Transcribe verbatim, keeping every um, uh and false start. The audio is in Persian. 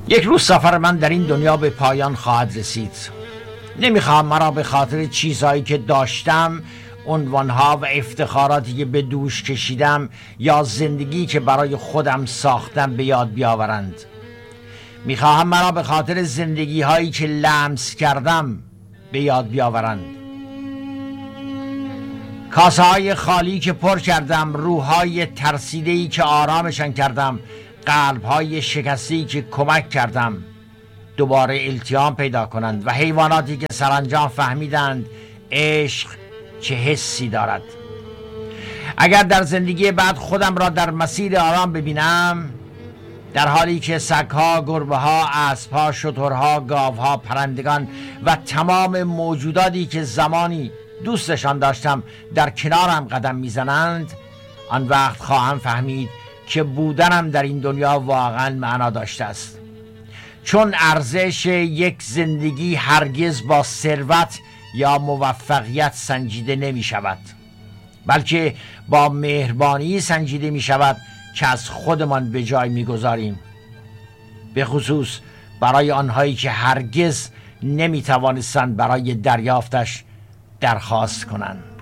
یک روز سفر من در این دنیا به پایان خواهد رسید. نمیخوام مرا به خاطر چیزهایی که داشتم، عنوانها و افتخاراتی که به دوش کشیدم یا زندگی که برای خودم ساختم به یاد بیاورند. میخواهم مرا به خاطر زندگی هایی که لمس کردم به یاد بیاورند. کاسه های خالی که پر کردم، روحای ترسیده‌ای که آرامشان کردم، قلب‌های شکسته‌ای که کمک کردم دوباره التیام پیدا کنند و حیواناتی که سرانجام فهمیدند عشق چه حسی دارد. اگر در زندگی بعد خودم را در مسیر آرام ببینم، در حالی که سگ‌ها، گربه‌ها، اسب‌ها، شترها، گاوها، پرندگان و تمام موجوداتی که زمانی دوستشان داشتم در کنارم قدم میزنند، آن وقت خواهم فهمید که بودنم در این دنیا واقعا معنا داشته است. چون ارزش یک زندگی هرگز با ثروت یا موفقیت سنجیده نمی شود، بلکه با مهربانی سنجیده می شود که از خودمان به جای می گذاریم، به خصوص برای آنهایی که هرگز نمی توانستند برای دریافتش درخواست کنند.